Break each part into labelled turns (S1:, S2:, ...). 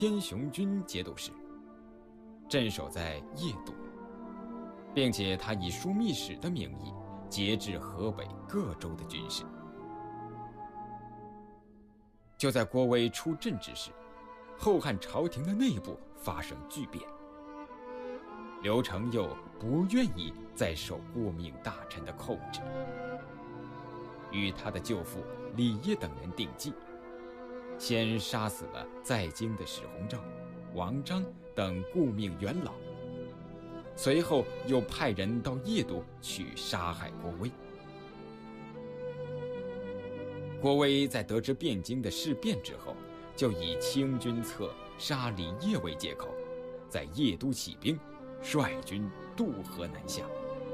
S1: 天雄军节度使，镇守在叶都，并且他以枢密使的名义节制河北各州的军事。就在郭威出阵之时，后汉朝廷的内部发生巨变。刘承佑不愿意再受顾命大臣的控制，与他的舅父李晔等人定计，先杀死了在京的史弘昭、王章等顾命元老，随后又派人到叶都去杀害郭威。郭威在得知汴京的事变之后，就以清君侧杀李晔为借口，在叶都起兵，率军渡河南下。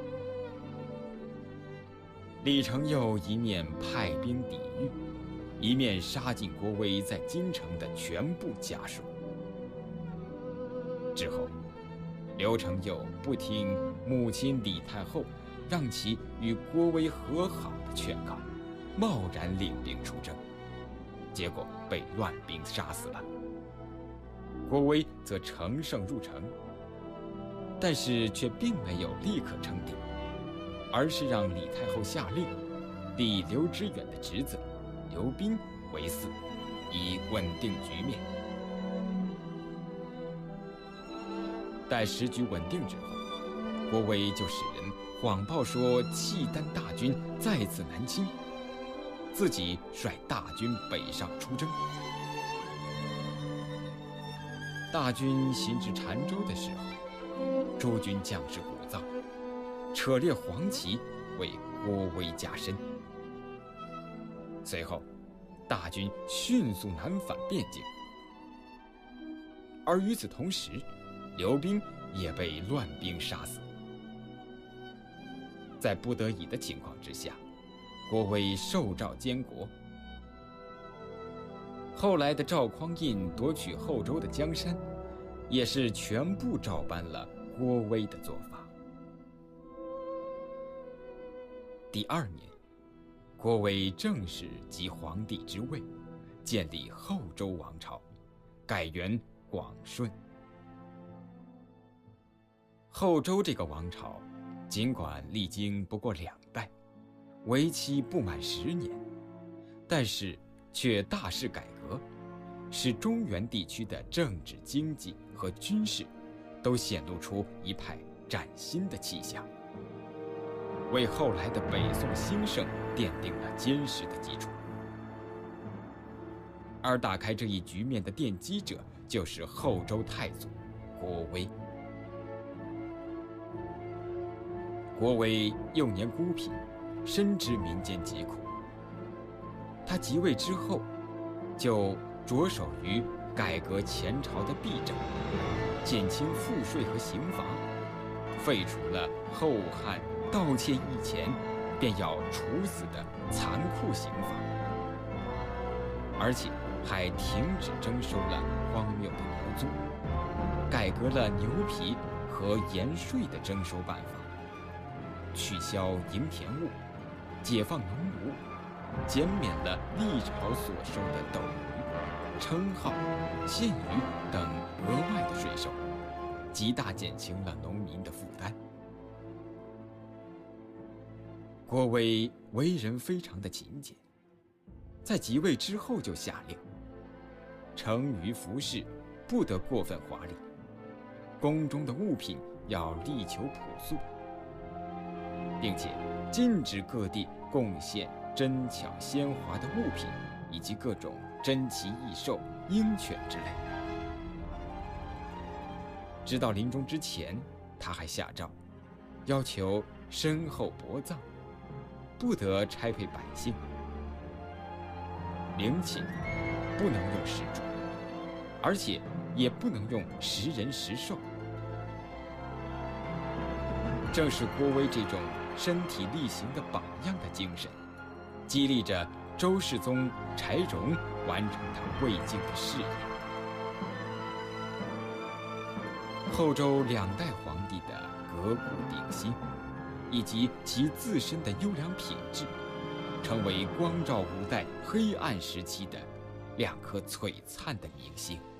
S1: 李承佑一面派兵抵御，一面杀尽郭威在京城的全部家属。之后，刘承佑不听母亲李太后让其与郭威和好的劝告，贸然领兵出征，结果被乱兵杀死了。郭威则乘胜入城，但是却并没有立刻称帝，而是让李太后下令立刘知远的侄子刘彬为嗣，以稳定局面。待时局稳定之后，郭威就使人谎报说契丹大军再次南侵，自己率大军北上出征。大军行至澶州的时候，诸军将士鼓噪，扯列黄旗为郭威加身。随后，大军迅速南返汴京，而与此同时，刘彬也被乱兵杀死。在不得已的情况之下，郭威受诏监国。后来的赵匡胤夺取后周的江山，也是全部照搬了郭威的做法。第2年，郭威正式即皇帝之位，建立后周王朝，改元广顺。后周这个王朝，尽管历经不过2代，为期不满10年，但是却大肆改革，使中原地区的政治、经济和军事都显露出一派崭新的气象，为后来的北宋兴盛奠定了坚实的基础。而打开这一局面的奠基者，就是后周太祖郭威。郭威幼年孤贫，深知民间疾苦。他即位之后，就着手于改革前朝的弊政，减轻赋税和刑罚，废除了后汉盗窃一钱便要处死的残酷刑罚，而且还停止征收了荒谬的牛租，改革了牛皮和盐税的征收办法，取消营田务，解放农奴，减免了历朝所收的斗鱼、称号、县鱼等额外的税收，极大减轻了农民的负担。郭威为人非常的勤俭，在即位之后就下令，成于服饰不得过分华丽，宫中的物品要力求朴素，并且禁止各地贡献珍巧鲜华的物品以及各种珍奇异兽、鹰犬之类。直到临终之前，他还下诏，要求身后薄葬，不得差配百姓，陵寝不能用石柱，而且也不能用食人食兽。正是郭威这种身体力行的榜样的精神，激励着周世宗柴荣完成他未竟的事业。后周2代皇帝的革古鼎新，以及其自身的优良品质，成为光照5代黑暗时期的2颗璀璨的明星。